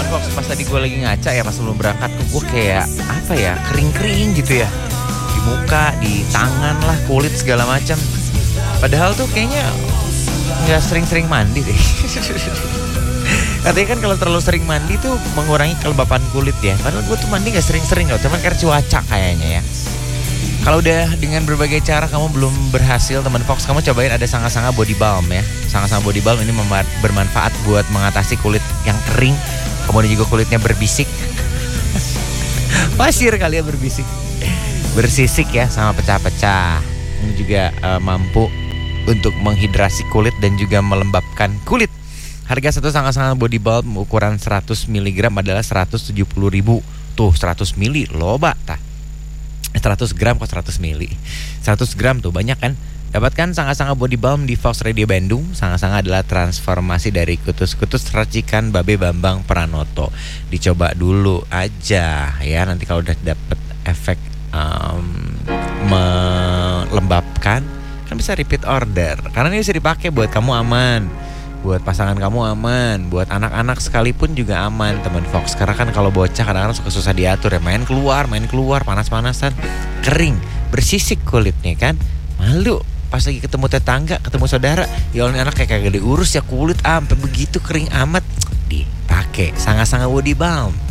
Fox, pas tadi gue lagi ngaca ya pas sebelum berangkat, gue kayak apa ya, kering-kering gitu ya, di muka, di tangan lah, kulit segala macam. Padahal tuh kayaknya nggak sering-sering mandi deh. Katanya kan kalau terlalu sering mandi tuh mengurangi kelembapan kulit ya. Padahal gue tuh mandi nggak sering-sering loh, cuman karena cuaca kayaknya ya. Kalau udah dengan berbagai cara kamu belum berhasil, teman Fox, kamu cobain ada Sanga-Sanga Body Balm ya. Sanga-Sanga Body Balm ini bermanfaat buat mengatasi kulit yang kering, kemudian juga kulitnya berbisik. Pasir kali ya berbisik. Bersisik ya sama pecah-pecah. Ini juga mampu untuk menghidrasi kulit dan juga melembabkan kulit. Harga satu Sanga-Sanga Body Balm ukuran 100 mg adalah 170.000. Tuh 100 mili loba tah. 100 gram kok 100 mili. 100 gram tuh banyak kan. Dapatkan Sanga-Sanga Body Balm di Fox Radio Bandung. Sanga-Sanga adalah transformasi dari kutus-kutus racikan Babe Bambang Pranoto. Dicoba dulu aja ya. Nanti kalau udah dapet efek melembabkan, kan bisa repeat order. Karena ini bisa dipakai buat kamu aman, buat pasangan kamu aman, buat anak-anak sekalipun juga aman, teman Fox. Karena kan kalau bocah kadang-kadang suka susah diatur ya, main keluar, panas-panasan, kering, bersisik kulitnya kan, malu. Pas lagi ketemu tetangga, ketemu saudara, ya Allah anak kayak kagak diurus ya, kulit sampai begitu kering amat. Dipakai Sanga-Sanga Body Balm.